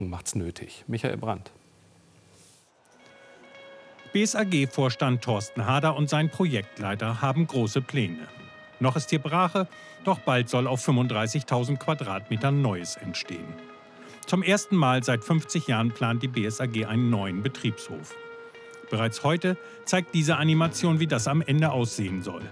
Macht's nötig. Michael Brandt. BSAG-Vorstand Thorsten Hader und sein Projektleiter haben große Pläne. Noch ist hier Brache, doch bald soll auf 35.000 Quadratmetern Neues entstehen. Zum ersten Mal seit 50 Jahren plant die BSAG einen neuen Betriebshof. Bereits heute zeigt diese Animation, wie das am Ende aussehen soll.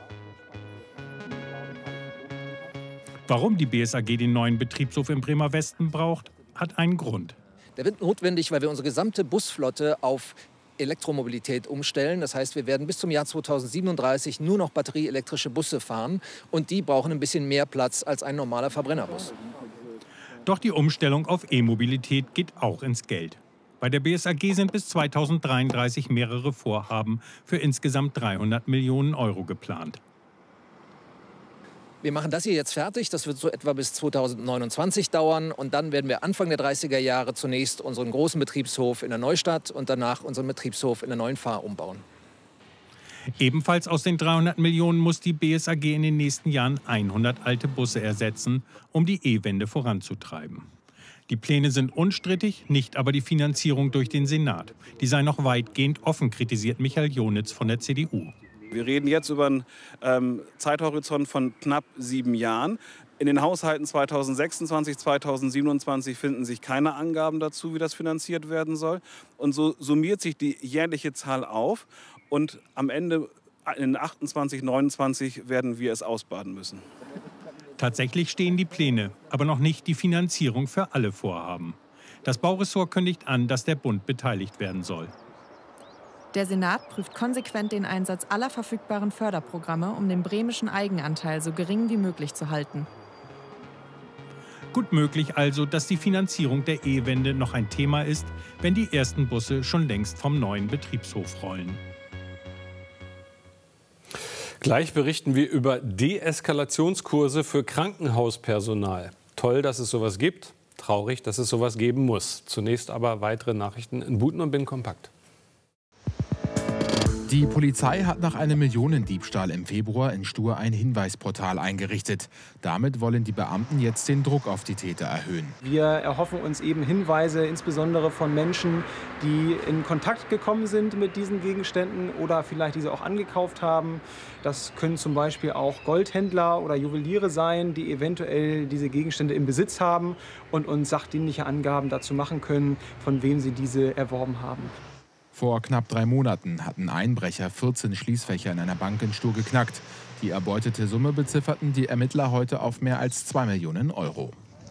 Warum die BSAG den neuen Betriebshof im Bremer Westen braucht, hat einen Grund. Der wird notwendig, weil wir unsere gesamte Busflotte auf Elektromobilität umstellen. Das heißt, wir werden bis zum Jahr 2037 nur noch batterieelektrische Busse fahren. Und die brauchen ein bisschen mehr Platz als ein normaler Verbrennerbus. Doch die Umstellung auf E-Mobilität geht auch ins Geld. Bei der BSAG sind bis 2033 mehrere Vorhaben für insgesamt 300 Millionen Euro geplant. Wir machen das hier jetzt fertig. Das wird so etwa bis 2029 dauern. Und dann werden wir Anfang der 30er Jahre zunächst unseren großen Betriebshof in der Neustadt und danach unseren Betriebshof in der Neuen Fahr umbauen. Ebenfalls aus den 300 Millionen muss die BSAG in den nächsten Jahren 100 alte Busse ersetzen, um die E-Wende voranzutreiben. Die Pläne sind unstrittig, nicht aber die Finanzierung durch den Senat. Die sei noch weitgehend offen, kritisiert Michael Jonitz von der CDU. Wir reden jetzt über einen Zeithorizont von knapp 7 Jahren. In den Haushalten 2026, 2027 finden sich keine Angaben dazu, wie das finanziert werden soll. Und so summiert sich die jährliche Zahl auf. Und am Ende, in 28, 29, werden wir es ausbaden müssen. Tatsächlich stehen die Pläne, aber noch nicht die Finanzierung für alle Vorhaben. Das Bauressort kündigt an, dass der Bund beteiligt werden soll. Der Senat prüft konsequent den Einsatz aller verfügbaren Förderprogramme, um den bremischen Eigenanteil so gering wie möglich zu halten. Gut möglich also, dass die Finanzierung der E-Wende noch ein Thema ist, wenn die ersten Busse schon längst vom neuen Betriebshof rollen. Gleich berichten wir über Deeskalationskurse für Krankenhauspersonal. Toll, dass es sowas gibt. Traurig, dass es sowas geben muss. Zunächst aber weitere Nachrichten in Buten und Bin kompakt. Die Polizei hat nach einem Millionendiebstahl im Februar in Stur ein Hinweisportal eingerichtet. Damit wollen die Beamten jetzt den Druck auf die Täter erhöhen. Wir erhoffen uns eben Hinweise, insbesondere von Menschen, die in Kontakt gekommen sind mit diesen Gegenständen oder vielleicht diese auch angekauft haben. Das können zum Beispiel auch Goldhändler oder Juweliere sein, die eventuell diese Gegenstände im Besitz haben und uns sachdienliche Angaben dazu machen können, von wem sie diese erworben haben. Vor knapp 3 Monaten hatten Einbrecher 14 Schließfächer in einer Bank in Stur geknackt. Die erbeutete Summe bezifferten die Ermittler heute auf mehr als 2 Millionen Euro.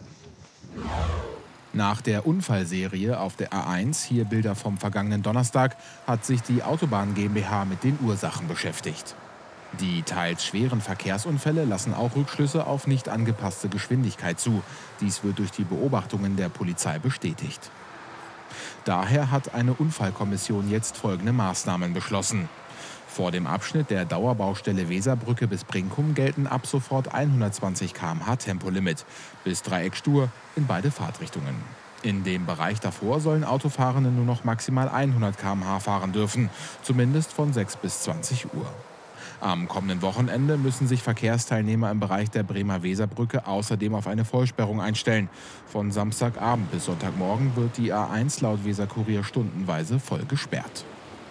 Nach der Unfallserie auf der A1, hier Bilder vom vergangenen Donnerstag, hat sich die Autobahn GmbH mit den Ursachen beschäftigt. Die teils schweren Verkehrsunfälle lassen auch Rückschlüsse auf nicht angepasste Geschwindigkeit zu. Dies wird durch die Beobachtungen der Polizei bestätigt. Daher hat eine Unfallkommission jetzt folgende Maßnahmen beschlossen. Vor dem Abschnitt der Dauerbaustelle Weserbrücke bis Brinkum gelten ab sofort 120 km/h Tempolimit bis Dreieck Stur in beide Fahrtrichtungen. In dem Bereich davor sollen Autofahrende nur noch maximal 100 km/h fahren dürfen, zumindest von 6 bis 20 Uhr. Am kommenden Wochenende müssen sich Verkehrsteilnehmer im Bereich der Bremer Weserbrücke außerdem auf eine Vollsperrung einstellen. Von Samstagabend bis Sonntagmorgen wird die A1 laut Weserkurier stundenweise voll gesperrt.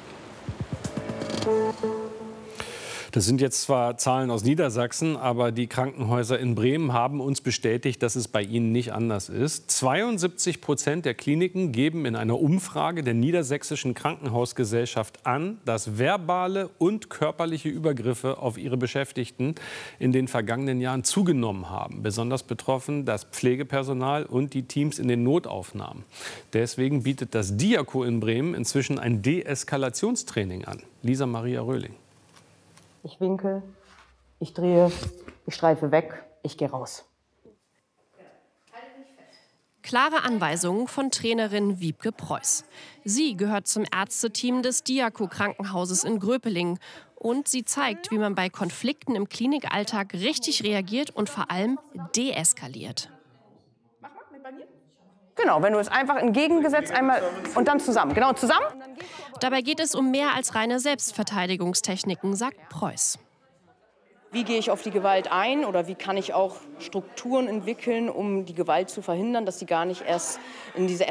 Das sind jetzt zwar Zahlen aus Niedersachsen, aber die Krankenhäuser in Bremen haben uns bestätigt, dass es bei ihnen nicht anders ist. 72% der Kliniken geben in einer Umfrage der Niedersächsischen Krankenhausgesellschaft an, dass verbale und körperliche Übergriffe auf ihre Beschäftigten in den vergangenen Jahren zugenommen haben. Besonders betroffen das Pflegepersonal und die Teams in den Notaufnahmen. Deswegen bietet das Diako in Bremen inzwischen ein Deeskalationstraining an. Lisa Maria Röhling. Ich winke, ich drehe, ich streife weg, ich gehe raus. Klare Anweisungen von Trainerin Wiebke Preuß. Sie gehört zum Ärzteteam des Diako-Krankenhauses in Gröpeling. Und sie zeigt, wie man bei Konflikten im Klinikalltag richtig reagiert und vor allem deeskaliert. Genau, wenn du es einfach entgegengesetzt einmal und dann zusammen. Genau, zusammen. Dabei geht es um mehr als reine Selbstverteidigungstechniken, sagt Preuß. Wie gehe ich auf die Gewalt ein oder wie kann ich auch Strukturen entwickeln, um die Gewalt zu verhindern, dass sie gar nicht erst in diese